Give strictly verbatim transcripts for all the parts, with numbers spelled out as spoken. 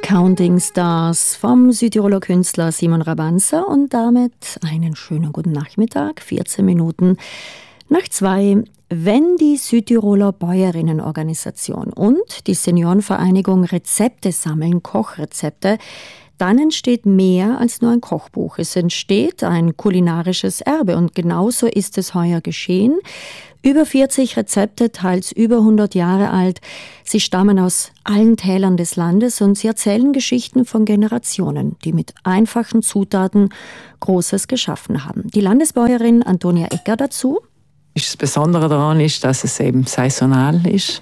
Counting Stars vom Südtiroler Künstler Simon Rabanza und damit einen schönen guten Nachmittag, vierzehn Minuten nach zwei. Wenn die Südtiroler Bäuerinnenorganisation und die Seniorenvereinigung Rezepte sammeln, Kochrezepte, dann entsteht mehr als nur ein Kochbuch. Es entsteht ein kulinarisches Erbe und genauso ist es heuer geschehen. Über vierzig Rezepte, teils über hundert Jahre alt. Sie stammen aus allen Tälern des Landes und sie erzählen Geschichten von Generationen, die mit einfachen Zutaten Großes geschaffen haben. Die Landesbäuerin Antonia Ecker dazu. Das Besondere daran ist, dass es eben saisonal ist,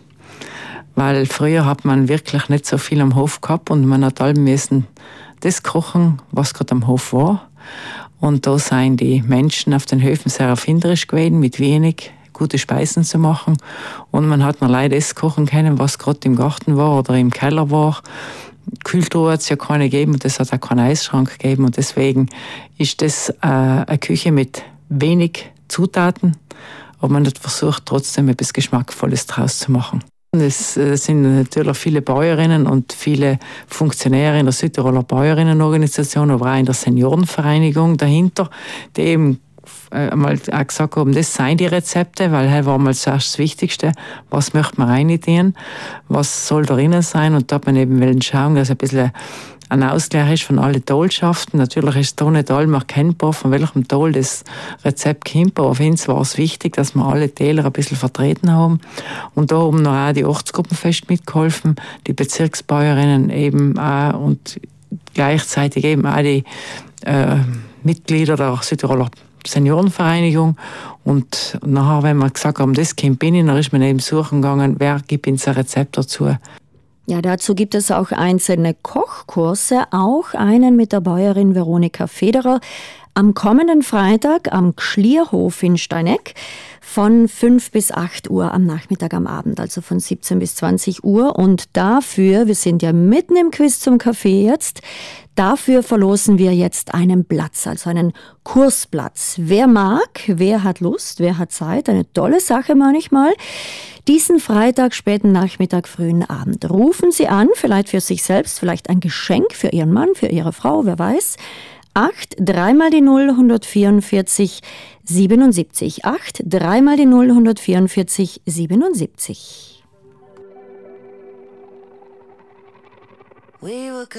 weil früher hat man wirklich nicht so viel am Hof gehabt und man hat allem müssen das kochen, was gerade am Hof war. Und da seien die Menschen auf den Höfen sehr erfinderisch gewesen, mit wenig gute Speisen zu machen. Und man hat nur leider das kochen können, was gerade im Garten war oder im Keller war. Kühltruhe hat es ja keine gegeben und es hat auch keinen Eisschrank gegeben. Und deswegen ist das äh, eine Küche mit wenig Zutaten, aber man hat versucht, trotzdem etwas Geschmackvolles draus zu machen. Es sind natürlich viele Bäuerinnen und viele Funktionäre in der Südtiroler Bäuerinnenorganisation, aber auch in der Seniorenvereinigung dahinter, die eben einmal auch gesagt haben, das seien die Rezepte, weil das war mal zuerst das Wichtigste, was möchte man rein, was soll darin sein, und da hat man eben wollen schauen, dass ein bisschen ein Ausgleich ist von allen Tollschaften. Natürlich ist da nicht allem erkennbar, von welchem Toll das Rezept kommt, aber auf jeden Fall war es wichtig, dass wir alle Täler ein bisschen vertreten haben. Und da haben noch auch die Ortsgruppenfest mitgeholfen, die Bezirksbäuerinnen eben auch und gleichzeitig eben auch die äh, Mitglieder der Südtiroler Seniorenvereinigung. Und nachher, wenn wir gesagt haben, das kommt rein, dann ist man eben suchen gegangen, wer gibt uns ein Rezept dazu. Ja, dazu gibt es auch einzelne Kochkurse, auch einen mit der Bäuerin Veronika Federer am kommenden Freitag am Gschlierhof in Steineck von fünf bis acht Uhr am Nachmittag am Abend, also von siebzehn bis zwanzig Uhr. Und dafür, wir sind ja mitten im Quiz zum Kaffee jetzt, dafür verlosen wir jetzt einen Platz, also einen Kursplatz. Wer mag, wer hat Lust, wer hat Zeit, eine tolle Sache manchmal. Diesen Freitag, späten Nachmittag, frühen Abend. Rufen Sie an, vielleicht für sich selbst, vielleicht ein Geschenk für Ihren Mann, für Ihre Frau, wer weiß. acht, dreimal die null, hundertvierundvierzig, siebenundsiebzig. acht, dreimal die null, hundertvierundvierzig, siebenundsiebzig.